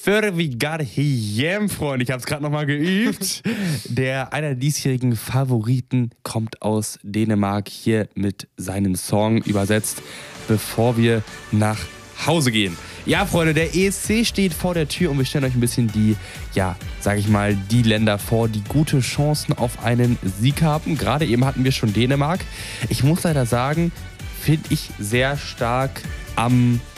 Für wie Garhiem, Freunde. Ich habe es gerade nochmal geübt. Einer der diesjährigen Favoriten kommt aus Dänemark, hier mit seinem Song übersetzt, bevor wir nach Hause gehen. Ja, Freunde, der ESC steht vor der Tür und wir stellen euch ein bisschen die Länder vor, die gute Chancen auf einen Sieg haben. Gerade eben hatten wir schon Dänemark. Ich muss leider sagen, finde ich sehr stark am